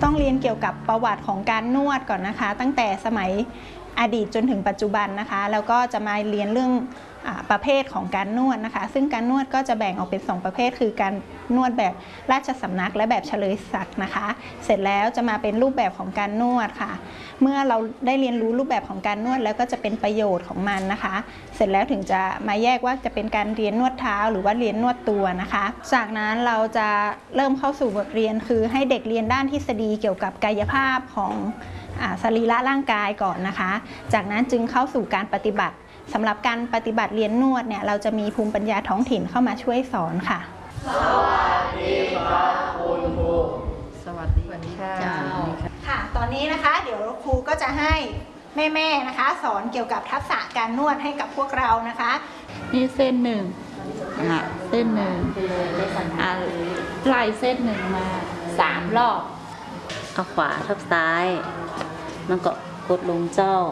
ต้องเรียนเกี่ยวกับประวัติของการนวดก่อนนะคะตั้งแต่สมัยอดีตจนถึงปัจจุบันนะคะแล้วก็จะมาเรียนเรื่องประเภทของการนวดนะคะซึ่งการนวดก็จะแบ่งออกเป็น2ประเภทคือการนวดแบบราชสำนักและแบบเฉลยศักดิ์นะคะเสร็จแล้วจะมาเป็นรูปแบบของการนวดค่ะเมื่อเราได้เรียนรู้รูปแบบของการนวดแล้วก็จะเป็นประโยชน์ของมันนะคะเสร็จแล้วถึงจะมาแยกว่าจะเป็นการเรียนนวดเท้าหรือว่าเรียนนวดตัวนะคะจากนั้นเราจะเริ่มเข้าสู่บทเรียนคือให้เด็กเรียนด้านทฤษฎีเกี่ยวกับกายภาพของสรีระร่างกายก่อนนะคะจากนั้นจึงเข้าสู่การปฏิบัติสำหรับการปฏิบัติเรียนนวดเนี่ยเราจะมีภูมิปัญญาท้องถิ่นเข้ามาช่วยสอนค่ะสวัสดีครับคุณครูสวัสดีค่ะค่ะตอนนี้นะคะเดี๋ยวครูก็จะให้แม่ๆนะคะสอนเกี่ยวกับทักษะการนวดให้กับพวกเรานะคะนี่เส้นหนึ่งเส้นหนึ่งไล่เส้นหนึ่งมา3 รอบเอาขวาทับซ้ายแล้วก็กดลงเจ้า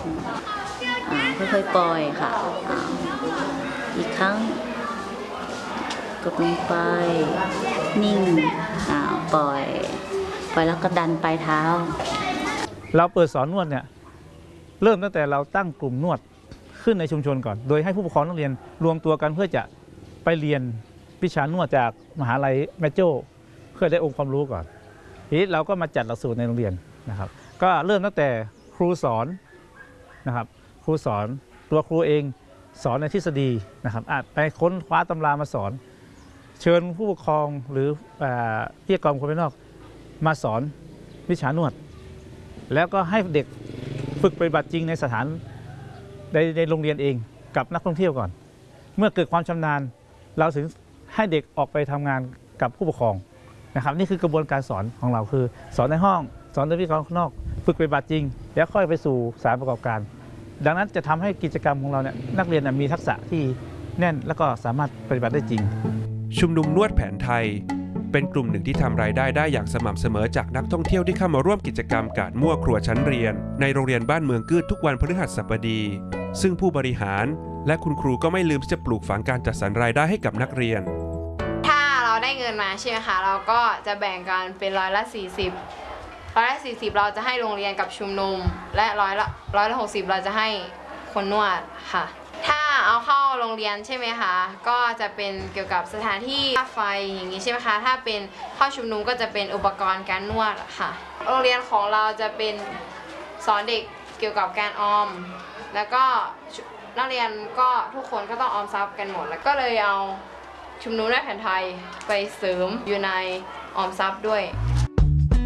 ค่อยๆปล่อยค่ะอีกครั้งกดลงไปนิ่งปล่อยแล้วก็ดันปลายเท้าเราเปิดสอนนวดเนี่ยเริ่มตั้งแต่เราตั้งกลุ่มนวดขึ้นในชุมชนก่อนโดยให้ผู้ปกครองนักเรียนรวมตัวกันเพื่อจะไปเรียนวิชานวดจากมหาลัยแม่โจ้เพื่อได้องค์ความรู้ก่อนทีนี้เราก็มาจัดหลักสูตรในโรงเรียนนะครับก็เริ่มตั้งแต่ครูสอนนะครับครูสอนตัวครูเองสอนในทฤษฎีนะครับไปค้นคว้าตำรามาสอนเชิญผู้ปกครองหรือผู้ปกครองคนภายนอกมาสอนวิชานวดแล้วก็ให้เด็กฝึกปฏิบัติจริงในสถานในโรงเรียนเองกับนักท่องเที่ยวก่อนเมื่อเกิดความชำนาญเราถึงให้เด็กออกไปทำงานกับผู้ปกครองนะครับนี่คือกระบวนการสอนของเราคือสอนในห้องสอนในวิชาข้างนอกฝึกปฏิบัติจริงแล้วค่อยไปสู่สถานประกอบการดังนั้นจะทำให้กิจกรรมของเราเนี่ยนักเรียนมีทักษะที่แน่นและก็สามารถปฏิบัติได้จริงชุมนุมนวดแผนไทยเป็นกลุ่มหนึ่งที่ทำรายได้อย่างสม่ำเสมอจากนักท่องเที่ยวที่เข้ามาร่วมกิจกรรมการมั่วครัวชั้นเรียนในโรงเรียนบ้านเมืองกืดทุกวันพฤหัสบดีซึ่งผู้บริหารและคุณครูก็ไม่ลืมที่จะปลูกฝังการจัดสรรรายได้ให้กับนักเรียนถ้าเราได้เงินมาใช่ไหมคะเราก็จะแบ่งกันเป็น40%เราจะให้โรงเรียนกับชุมนุมและ160เราจะให้คนนวดค่ะถ้าเอาเข้าโรงเรียนใช่ไหมคะก็จะเป็นเกี่ยวกับสถานที่ค่าไฟอย่างนี้ใช่ไหมคะถ้าเป็นเข้าชุมนุมก็จะเป็นอุปกรณ์การนวดค่ะโรงเรียนของเราจะเป็นสอนเด็กเกี่ยวกับการออมแล้วก็นักเรียนก็ทุกคนก็ต้องออมทรัพย์กันหมดแล้วก็เลยเอาชุมนุมนวดแผนไทยไปเสริมอยู่ในออมทรัพย์ด้วย